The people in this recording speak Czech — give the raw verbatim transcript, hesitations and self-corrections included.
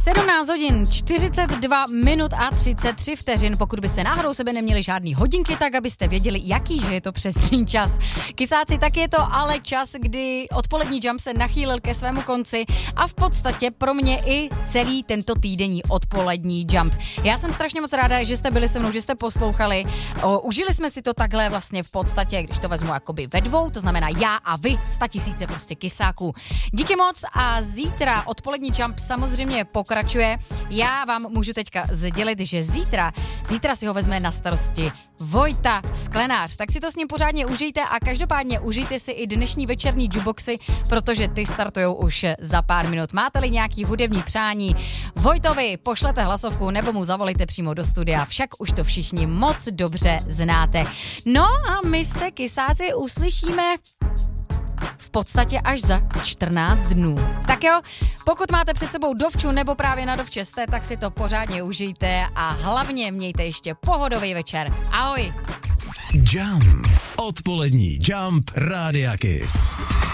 sedmnáct hodin, čtyřicet dva minut a třicet tři vteřin. Pokud byste náhodou sebe neměli žádný hodinky, tak abyste věděli, jaký, že je to přesný čas. Kysáci, tak je to ale čas, kdy odpolední Jump se nachýlil ke svému konci a v podstatě pro mě i celý tento týdenní odpolední Jump. Já jsem strašně moc ráda, že jste byli se mnou, že jste poslouchali. O, užili jsme si to takhle vlastně v podstatě, když to vezmu jakoby ve dvou, to znamená já a vy, statisíce prostě kysáků. Díky moc a zítra odpolední Jump samozřejmě pokračuje. Já vám můžu teďka sdělit, že zítra, zítra si ho vezme na starosti Vojta Sklenář. Tak si to s ním pořádně užijte a každopádně užijte si i dnešní večerní jukeboxy, protože ty startujou už za pár minut. Máte-li nějaký hudební přání Vojtovi, pošlete hlasovku nebo mu zavolejte přímo do studia, však už to všichni moc dobře znáte. No a my se, kysáci, uslyšíme v podstatě až za čtrnáct dnů. Tak jo, pokud máte před sebou dovču nebo právě na dovče jste, tak si to pořádně užijte a hlavně mějte ještě pohodový večer. Ahoj! Jump. Odpolední Jump Rádia Kiss.